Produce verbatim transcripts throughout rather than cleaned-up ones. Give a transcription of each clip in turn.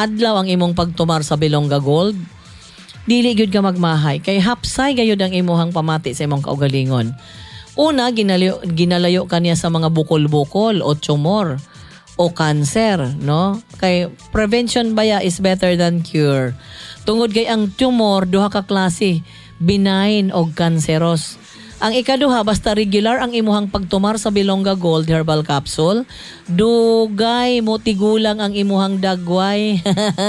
adlaw ang imong pagtumar sa Bilonga Gold, dili gyud ka magmahay kay hapsay gayud ang imuhang pamati sa imong kaugalingon. Una, ginalayo, ginalayo kaniya sa mga bukol-bukol o tumor o cancer, no? Kay prevention baya is better than cure. Tungod kay ang tumor duha ka klase, benign o cancerous. Ang ikaduha, basta regular ang imuhang pagtumar sa Bilonga Gold Herbal Capsule, dugay mo tigulang ang imuhang dagway.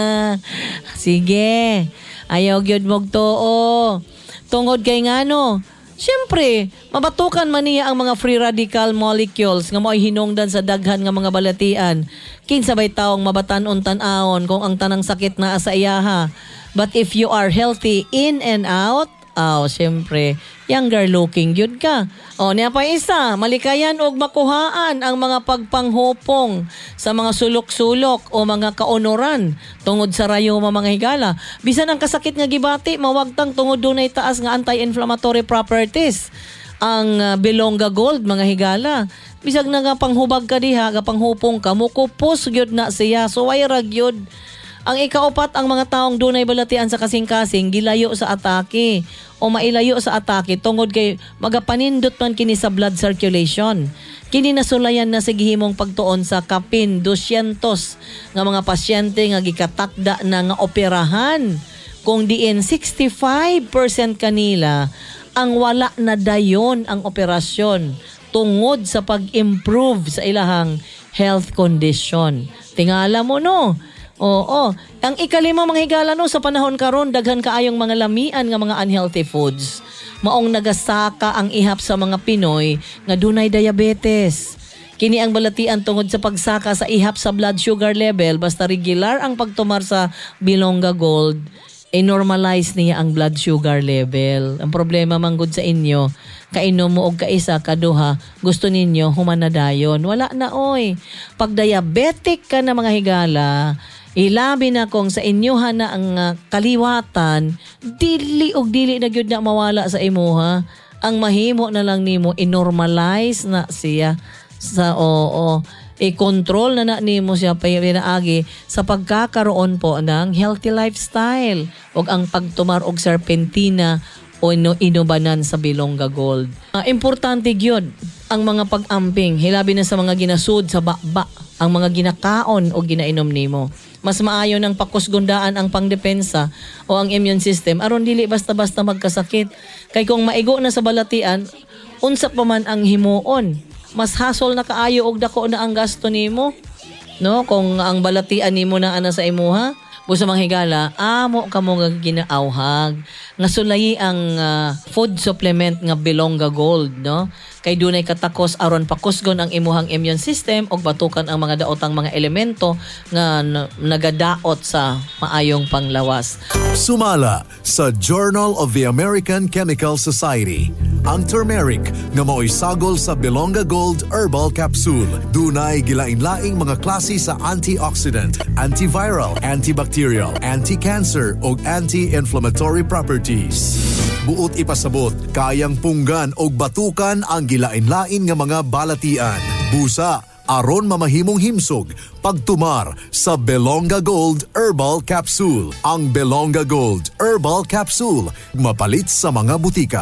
Sige, ayaw gyud mog tuo. Tungod kay ngano, siyempre, mabatukan man niya ang mga free radical molecules nga mo'y hinungdan sa daghan nga mga balatian. Kinsa bay taong mabatan-on tan-aon kung ang tanang sakit na sa iyaha. But if you are healthy in and out, oh, siyempre, younger looking yun ka. O, niya pa isa, malikayan og makuhaan ang mga pagpanghupong sa mga sulok-sulok o mga kaunuran tungod sa rayo mga higala. Bisan ang kasakit nga gibati, mawagtang tungod dunay taas nga anti-inflammatory properties. Ang uh, Bilonga Gold, mga higala. Bisag na nga panghubag ka diha, nga panghupong ka, mukupos gyud na siya. So, ay ragyod. Ang ikaupat, ang mga taong dunay balatian sa kasing-kasing gilayo sa atake o mailayo sa atake tungod kay magapanindot man kini sa blood circulation. Kini nasulayan na sa gihimong pagtuon sa kapin dosyentos nga mga pasyente nga gikatakda na nga operahan. Kung diin sixty-five percent kanila ang wala na dayon ang operasyon tungod sa pag-improve sa ilahang health condition. Tingala mo no. Oo. Ang ikalima mga higala no, sa panahon karon daghan kaayong mga lamian nga mga unhealthy foods. Maong nagasaka ang ihap sa mga Pinoy nga dunay diabetes. Kini ang balatian tungod sa pagsaka sa ihap sa blood sugar level basta regular ang pagtumar sa Bilonga Gold, i-normalize niya ang blood sugar level. Ang problema manggod sa inyo, kainom mo og kaisa kaduha, gusto ninyo humanadayon. Wala na oy. Pag diabetic ka na mga higala, ilabi na kung sa inyohan na ang uh, kaliwatan, dili og dili na gyud na mawala sa imuha. Ang mahimo na lang nimo i-normalize na siya sa oo, i-control na na nimo siya pinaagi sa pagkakaroon po ng healthy lifestyle ug ang pagtumar og serpentina o ino inubanan sa Bilonga Gold. Uh, importante gyud ang mga pag-amping, hilabi na sa mga ginasud sa bakba, ang mga ginakaon o ginainom nimo. Mas maayo ng pakusgundaan ang pangdepensa o ang immune system aron dili basta-basta magkasakit. Kay kung maigo na sa balatian, unsa pa man ang himuon, mas hasol na kaayo og dako na ang gasto nimo. No, kung ang balatian nimo na ana sa imuha, busa mga higala, amo kamo nga ginaawhag nga sulayi ang uh, food supplement nga Bilonga Gold, no? Kay dunay katakos aron pakusgon ang imuhang immune system og batukan ang mga daotang mga elemento nga n- nagadaot sa maayong panglawas. Sumala sa Journal of the American Chemical Society ang turmeric nga mao'y sagol sa Bilonga Gold Herbal Capsule. Dunay gilain-laing mga klase sa antioxidant, antiviral, antibacterial, anti-cancer ug anti-inflammatory properties. Buot ipasabot, kayang punggan og batukan ang gilain-lain nga mga balatian. Busa, aron mamahimong himsog, pagtumar sa Bilonga Gold Herbal Capsule. Ang Bilonga Gold Herbal Capsule, mapalit sa mga butika.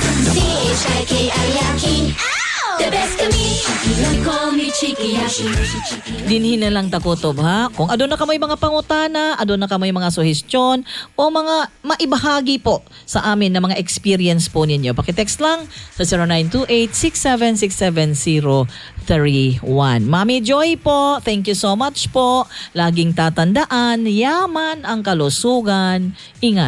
The best to me, you call me Chiki Yashi. Dinhin na lang takutob ha. Kung adon na ka may mga pangutana, adon na ka may mga suhestyon o mga maibahagi po sa amin na mga experience po ninyo. Pakitext lang sa zero nine two eight, six seven six seven zero three one. Mami Joy po, thank you so much po. Laging tatandaan, yaman ang kalusugan. Ingat.